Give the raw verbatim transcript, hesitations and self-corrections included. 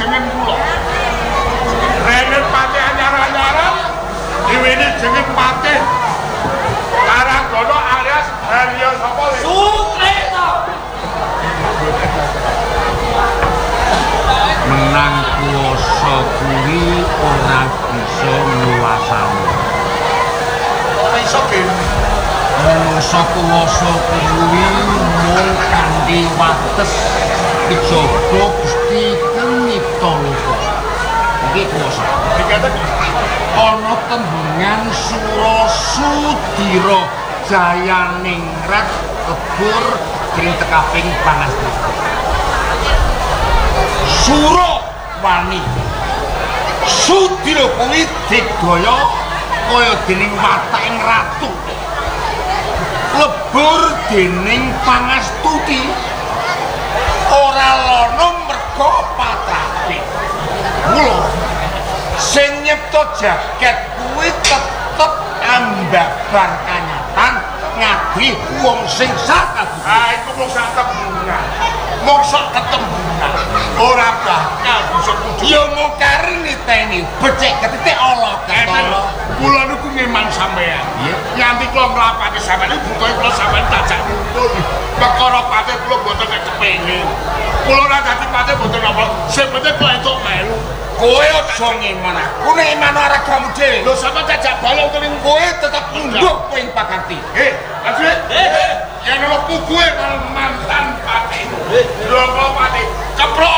jeneng kula. Rene pati anyar-anyaran diwini jeneng pati. Karanggono alias Haryo sapa le? Sukreta. Menang kuwasa kuwi ora bisa nguwasani. Ora iso kene. Manungsa kuwasa kuwi mung kanthi wates kejaba Gusti kang nyipta loka. Iki kuwasa. Dikatakan Ana tembungan Sura Sudira Jayaningrat kebur dening tekaping panastri. Sura wani Sudira kuwi digaya kaya dening wataking ratu. Lebur dening pangastuti. Ora lono merga patrape. Mula sing nyipta jaket kuwi tetep ambabar kanyatan ngadi wong sing sakabeh. ah iku mung sak tembungan. Mung sak ketembungan. Ora bakal bisa wujud. Ya mung kari niteni becik ketitik ala ketara. Kula niku ngeman sampean. Iya. Nganti kula nglapati sampean iki butuhe kula sampean tajak nuntun. Perkara pate kula mboten kepengin. Kula ora dadi pate mboten napa. Sing penting kula entuk melu. Kowe aja ngeman aku nek iman ora kamu dhewe. Lho sampean tajak balung to ning Kowe tetep nduk kowe pakarti. Eh, Ajri. Eh, yen ono puguhe karo mantan pate. Lho kok pate keprok